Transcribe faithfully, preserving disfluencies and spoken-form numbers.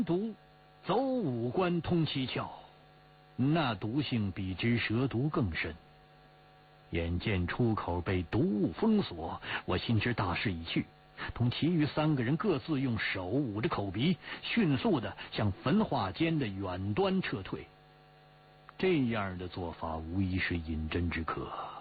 毒走五关通七窍，那毒性比之蛇毒更深。眼见出口被毒物封锁，我心知大势已去，同其余三个人各自用手捂着口鼻，迅速的向焚化间的远端撤退。这样的做法无疑是饮鸩止渴。